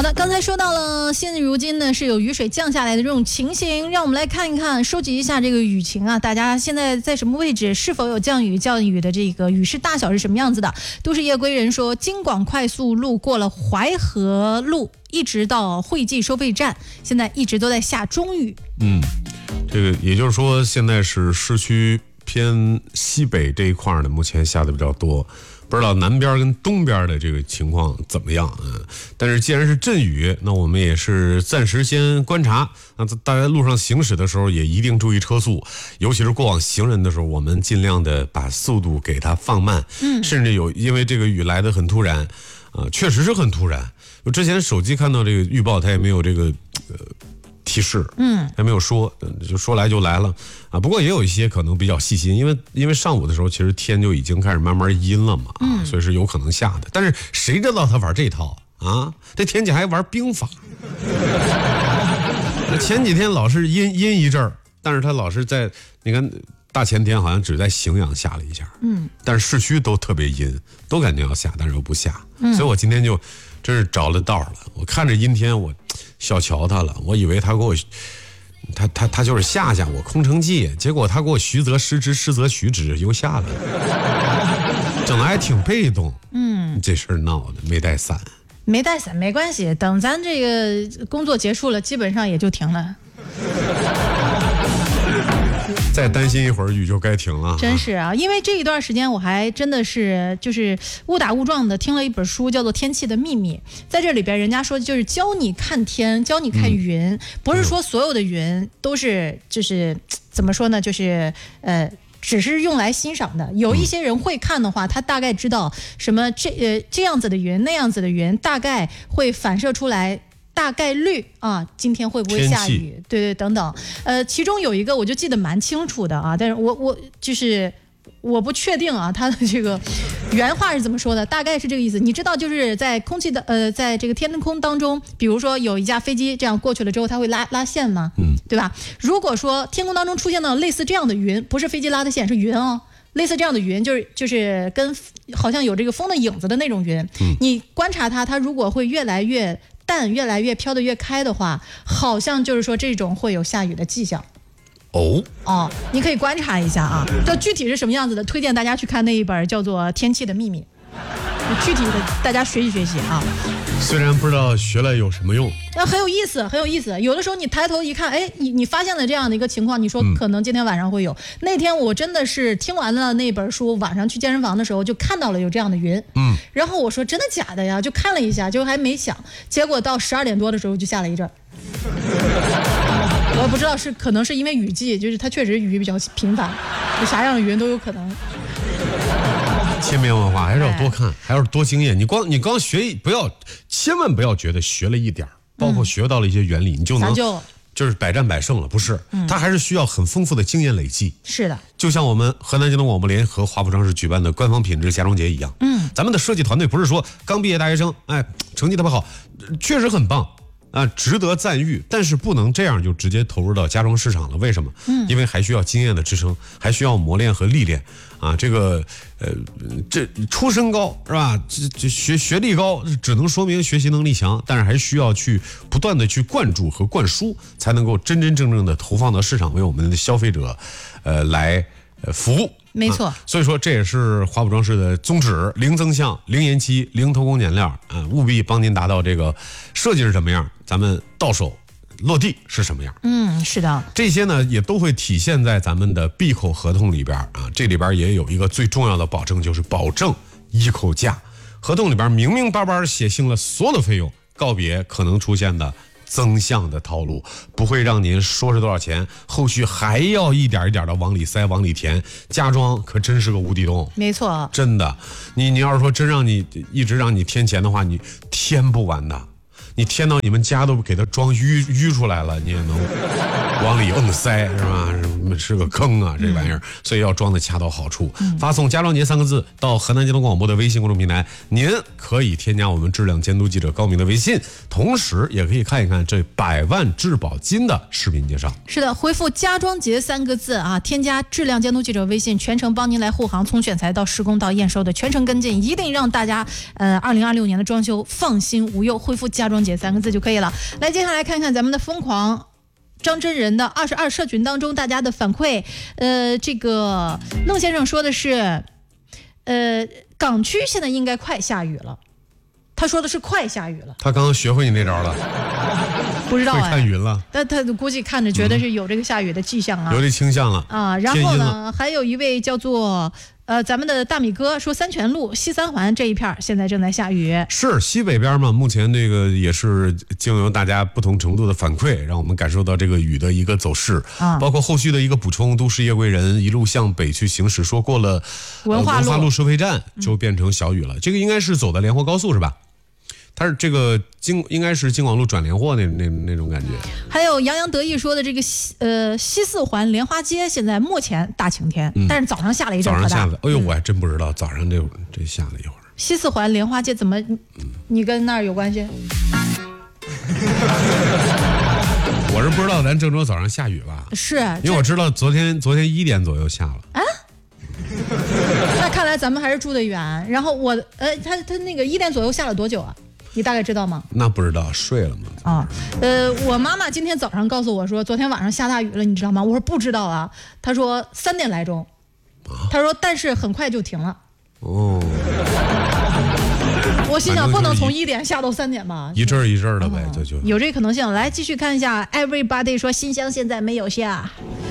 好的，刚才说到了，现如今呢是有雨水降下来的这种情形，让我们来看一看，收集一下这个雨情啊，大家现在在什么位置，是否有降雨？降雨的这个雨势大小是什么样子的？都市夜归人说，京广快速路过了淮河路，一直到惠济收费站，现在一直都在下中雨。 这个也就是说，现在是市区偏西北这一块呢，目前下的比较多。不知道南边跟东边的这个情况怎么样啊？但是既然是阵雨，那我们也是暂时先观察。那大家路上行驶的时候也一定注意车速，尤其是过往行人的时候，我们尽量的把速度给它放慢。甚至因为这个雨来得很突然，确实是很突然。我之前手机看到这个预报，它也没有这个提示，还没有说，就说来就来了啊。不过也有一些可能比较细心，因为上午的时候其实天就已经开始慢慢阴了嘛，所以是有可能下的。但是谁知道他玩这套啊？这天气还玩兵法。前几天老是阴一阵儿，但是他老是在你看大前天好像只在荥阳下了一下，但是市区都特别阴，都感觉要下，但是又不下，所以我今天就真是着了道了。我看着阴天我小瞧他了，我以为他给我他就是吓我空城计，结果他给我虚则实之，实则虚之，又下了，整的还挺被动。这事儿闹的没带伞没关系，等咱这个工作结束了，基本上也就停了。 再担心一会儿雨就该停了， 真是啊！因为这一段时间我还真的是就是误打误撞的听了一本书，叫做《天气的秘密》。在这里边，人家说就是教你看天，教你看云，不是说所有的云都是就是怎么说呢，就是只是用来欣赏的。有一些人会看的话，他大概知道什么这样子的云，那样子的云，大概会反射出来。大概率啊，今天会不会下雨？对，等等。其中有一个我就记得蛮清楚的啊，但是我就是我不确定啊，他的这个原话是怎么说的，大概是这个意思。你知道，就是在空气的在这个天空当中，比如说有一架飞机这样过去了之后，它会拉线吗？对吧？如果说天空当中出现了类似这样的云，不是飞机拉的线，是云哦。类似这样的云，就是跟好像有这个风的影子的那种云，你观察它如果会越来越淡，越来越飘得越开的话，好像就是说这种会有下雨的迹象。你可以观察一下啊，这具体是什么样子的，推荐大家去看那一本叫做《天气的秘密》，具体的大家学习学习啊。 虽然不知道学了有什么用， 很有意思，很有意思。有的时候你抬头一看，你发现了这样的一个情况，你说可能今天晚上会有。那天我真的是听完了那本书，晚上去健身房的时候就看到了有这样的云，然后我说真的假的呀？就看了一下，就还没想，结果到12点多的时候就下了一阵。我不知道可能是因为雨季，就是它确实雨比较频繁，啥样的云都有可能。 千变万化，还是要多看，还要多经验。你刚学千万不要觉得学了一点，包括学到了一些原理，你就能就是百战百胜了，不是？它还是需要很丰富的经验累积。 是的， 就像我们河南交通广播联合华普装饰举办的官方品质家装节一样，咱们的设计团队不是说刚毕业大学生，成绩特别好，确实很棒。值得赞誉，但是不能这样就直接投入到家装市场了。为什么？因为还需要经验的支撑，还需要磨练和历练啊。这出身高是吧？这学历高，只能说明学习能力强，但是还需要去不断的去灌注和灌输，才能够真真正正的投放到市场，为我们的消费者来服务。 没错， 所以说这也是华普装饰的宗旨：零增项、零延期、零偷工减料，务必帮您达到这个设计是什么样，咱们到手落地是什么样。 是的， 这些呢也都会体现在咱们的闭口合同里边啊。这里边也有一个最重要的保证，就是保证一口价。合同里边明明白白写清了所有的费用，告别可能出现的增项的套路，不会让您说是多少钱，后续还要一点一点的往里塞往里填。家装可真是个无底洞， 没错， 真的。你要是说真一直让你添钱的话，你添不完的。你添到你们家都给它装淤出来了，你也能往里塞是吧？ 是个坑啊，这玩意儿，所以要装的恰到好处。发送家装节3个字到河南交通广播的微信公众平台，您可以添加我们质量监督记者高明的微信，同时也可以看一看这100万质保金的视频介绍。 是的，回复家装节3个字啊，添加质量监督记者微信，全程帮您来护航，从选材到施工到验收的全程跟进，一定让大家2026年的装修放心无忧。恢复家装节3个字就可以了。来，接下来看看咱们的疯狂张真人的22社群当中大家的反馈。这个孟先生说的是，港区现在应该快下雨了。他说的是快下雨了。 他刚刚学会你那招了， 不知道会看云了。 但他估计看着觉得是有这个下雨的迹象啊， 有这倾向了啊。然后呢，还有一位叫做咱们的大米哥说，三泉路西三环这一片现在正在下雨。 是西北边嘛，目前这个也是经由大家不同程度的反馈，让我们感受到这个雨的一个走势，包括后续的一个补充。都市夜归人一路向北去行驶，说过了文化路收费站就变成小雨了。这个应该是走的莲花高速是吧？它是这个应该是京广路转莲货那种感觉。 还有洋洋得意说的这个西四环莲花街现在目前大晴天，但是早上下了一阵可大。 早上下了，哎呦，我还真不知道早上这下了一会儿。 西四环莲花街怎么你跟那儿有关系？ 我是不知道咱郑州早上下雨吧？ 是， 因为我知道昨天1点左右下了啊。 那看来咱们还是住得远。然后他那个1点左右下了多久啊？你大概知道吗？ 那不知道，睡了吗？ 啊，我妈妈今天早上告诉我说，昨天晚上下大雨了，你知道吗？我说不知道啊。她说3点来钟，她说但是很快就停了。哦，我心想不能从1点下到3点吧， 一阵一阵的呗，就有这可能性。来继续看一下 ，Everybody 说新乡现在没有下。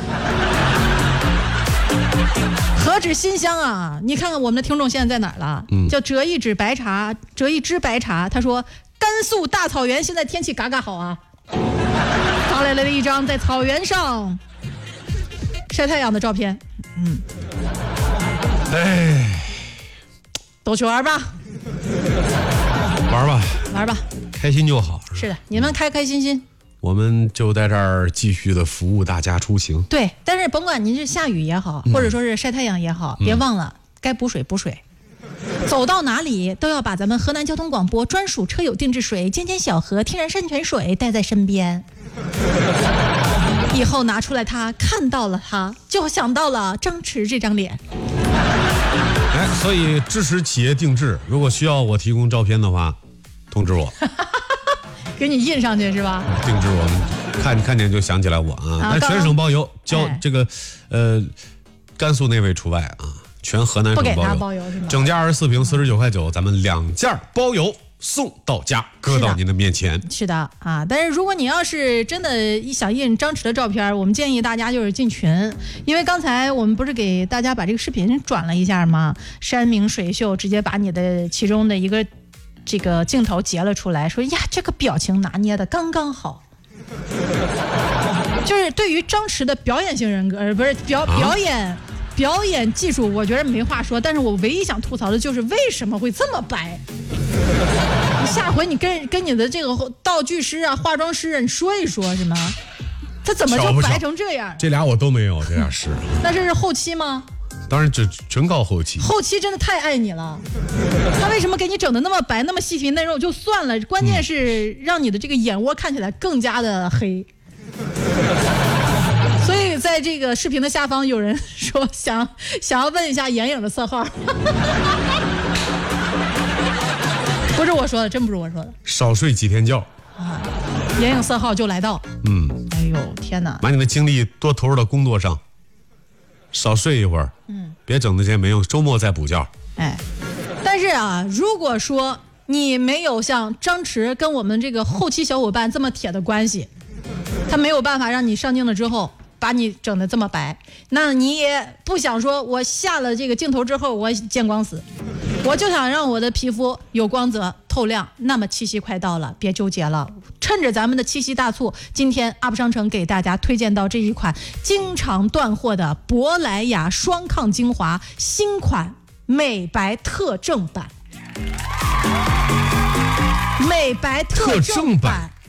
何止新乡啊！你看看我们的听众现在在哪儿了？叫折一支白茶，他说甘肃大草原现在天气嘎嘎好啊，发来了一张在草原上晒太阳的照片。都去玩吧，玩吧， 开心就好。 是的，你们开开心心。 我们就在这儿继续的服务大家出行。 对，但是甭管您是下雨也好，或者说是晒太阳也好，别忘了该补水补水。走到哪里都要把咱们河南交通广播专属车友定制水尖尖小河天然山泉水带在身边。以后拿出来它，看到了它，就想到了张弛这张脸。 所以支持企业定制，如果需要我提供照片的话，通知我。 给你印上去是吧？ 定制我们看见就想起来我啊！但全省包邮，这个甘肃那位除外啊，全河南省不给他包邮是吗？ 整件24平49块9，咱们2件包邮送到家，搁到您的面前。 是的啊，但是如果你要是真的想印张弛的照片，我们建议大家就是进群，因为刚才我们不是给大家把这个视频转了一下吗？山明水秀，直接把你的其中的一个这个镜头截了出来，说呀，这个表情拿捏的刚刚好。就是对于张弛的表演型人格，不是表演技术，我觉得没话说。但是我唯一想吐槽的就是为什么会这么白。下回你跟你的这个道具师啊、化妆师啊，你说一说是吗？他怎么就白成这样？ 这俩我都没有，这俩是。 那这是后期吗？ 当然，这纯靠后期。 后期真的太爱你了，他为什么给你整的那么白，那么细皮嫩肉就算了，关键是让你的这个眼窝看起来更加的黑。所以在这个视频的下方有人说想要问一下眼影的色号。不是我说的，真不是我说的。 少睡几天觉啊，眼影色号就来到。哎呦天哪！ 把你的精力多投入到工作上。少睡一会儿，别整那些没用，周末再补觉。 但是啊，如果说你没有像张弛跟我们这个后期小伙伴这么铁的关系，他没有办法让你上镜了之后把你整得这么白，那你也不想说我下了这个镜头之后我见光死，我就想让我的皮肤有光泽透亮。那么七夕快到了，别纠结了，趁着咱们的七夕大促，今天 UP 商城给大家推荐到这一款经常断货的珀莱雅双抗精华新款美白特正版。美白特正版